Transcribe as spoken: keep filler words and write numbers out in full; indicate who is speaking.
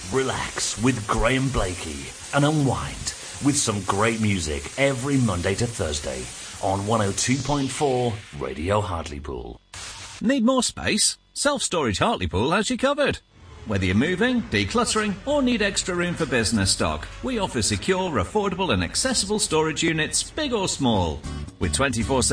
Speaker 1: Relax with Graham Blakey and unwind with some great music every Monday to Thursday on one oh two point four Radio Hartlepool.
Speaker 2: Need more space? Self-Storage Hartlepool has you covered. Whether you're moving, decluttering, or need extra room for business stock, we offer secure, affordable and accessible storage units, big or small. With twenty-four seven